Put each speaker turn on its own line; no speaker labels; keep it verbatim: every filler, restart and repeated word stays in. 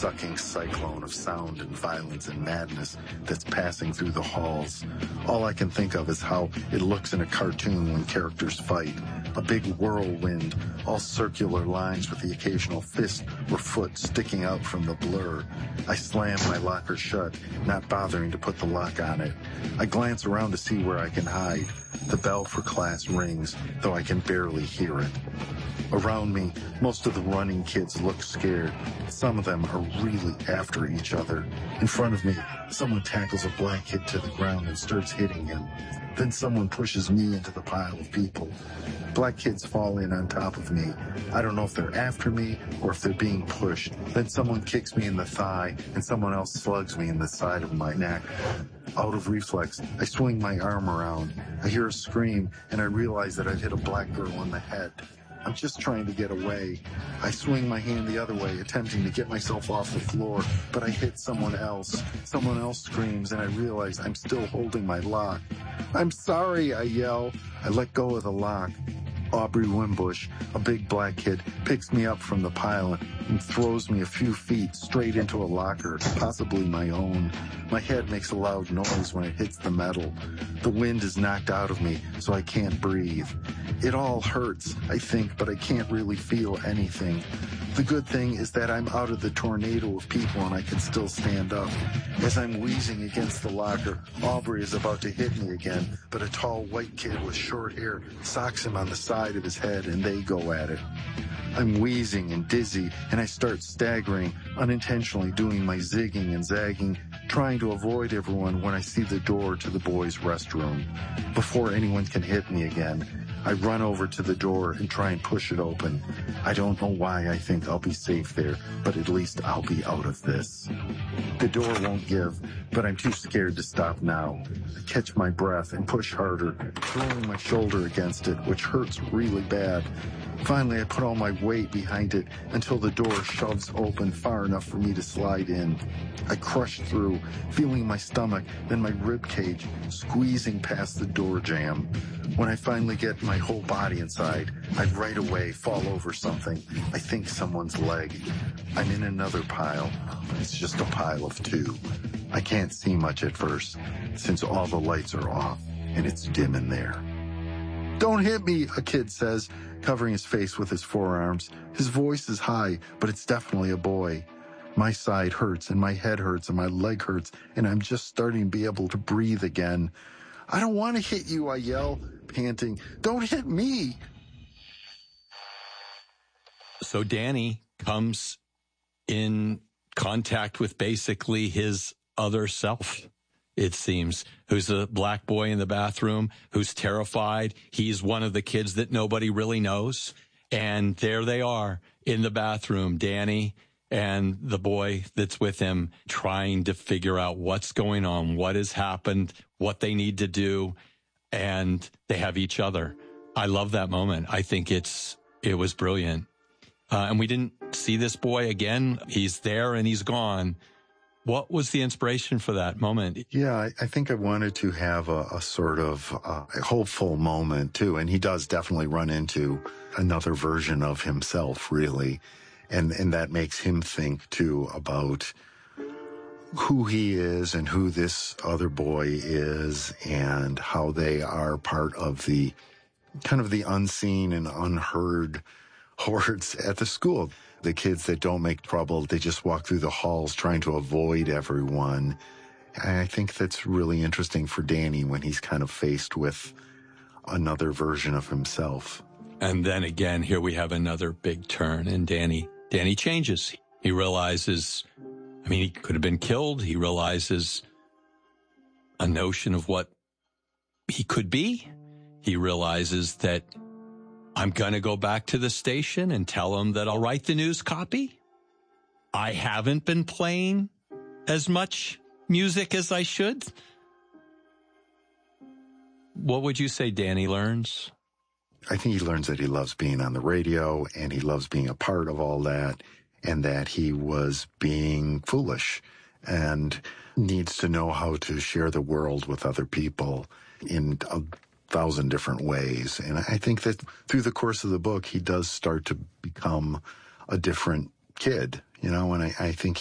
sucking cyclone of sound and violence and madness that's passing through the halls. All I can think of is how it looks in a cartoon when characters fight. A big whirlwind, all circular lines with the occasional fist or foot sticking out from the blur. I slam my locker shut, not bothering to put the lock on it. I glance around to see where I can hide. The bell for class rings, though I can barely hear it. Around me, most of the running kids look scared. Some of them are really after each other. In front of me, someone tackles a black kid to the ground and starts hitting him. Then someone pushes me into the pile of people. Black kids fall in on top of me. I don't know if they're after me or if they're being pushed. Then someone kicks me in the thigh and someone else slugs me in the side of my neck. Out of reflex, I swing my arm around. I hear a scream and I realize that I've hit a black girl on the head. I'm just trying to get away. I swing my hand the other way, attempting to get myself off the floor, but I hit someone else. Someone else screams, and I realize I'm still holding my lock. I'm sorry, I yell. I let go of the lock. Aubrey Wimbush, a big black kid, picks me up from the pile and throws me a few feet straight into a locker, possibly my own. My head makes a loud noise when it hits the metal. The wind is knocked out of me, so I can't breathe. It all hurts, I think, but I can't really feel anything. The good thing is that I'm out of the tornado of people and I can still stand up. As I'm wheezing against the locker, Aubrey is about to hit me again, but a tall white kid with short hair socks him on the side of his head and they go at it. I'm wheezing and dizzy, and I start staggering, unintentionally doing my zigging and zagging, trying to avoid everyone when I see the door to the boys' restroom. Before anyone can hit me again, I run over to the door and try and push it open. I don't know why I think I'll be safe there, but at least I'll be out of this. The door won't give, but I'm too scared to stop now. I catch my breath and push harder, throwing my shoulder against it, which hurts really bad. Finally, I put all my weight behind it until the door shoves open far enough for me to slide in. I crush through, feeling my stomach, then my rib cage, squeezing past the door jamb. When I finally get my whole body inside, I right away fall over something. I think someone's leg. I'm in another pile. It's just a pile of two. I can't see much at first, since all the lights are off, and it's dim in there. "Don't hit me," a kid says, covering his face with his forearms. His voice is high, but it's definitely a boy. My side hurts, and my head hurts, and my leg hurts, and I'm just starting to be able to breathe again. "I don't want to hit you," I yell, panting. "Don't hit me."
So Danny comes in contact with basically his other self, it seems, who's a black boy in the bathroom, who's terrified. He's one of the kids that nobody really knows. And there they are in the bathroom, Danny and the boy that's with him, trying to figure out what's going on, what has happened, what they need to do. And they have each other. I love that moment. I think it's it was brilliant. Uh, and we didn't see this boy again. He's there and he's gone. What was the inspiration for that moment?
Yeah, I, I think I wanted to have a, a sort of uh, a hopeful moment, too. And he does definitely run into another version of himself, really. And, and that makes him think, too, about who he is and who this other boy is and how they are part of the kind of the unseen and unheard hordes at the school. The kids that don't make trouble, they just walk through the halls trying to avoid everyone. I think that's really interesting for Danny when he's kind of faced with another version of himself.
And then again, here we have another big turn, and Danny, Danny changes. He realizes, I mean, he could have been killed. He realizes a notion of what he could be. He realizes that I'm going to go back to the station and tell them that I'll write the news copy. I haven't been playing as much music as I should. What would you say Danny learns?
I think he learns that he loves being on the radio and he loves being a part of all that, and that he was being foolish and needs to know how to share the world with other people in a thousand different ways. And I think that through the course of the book, he does start to become a different kid, you know, and I, I think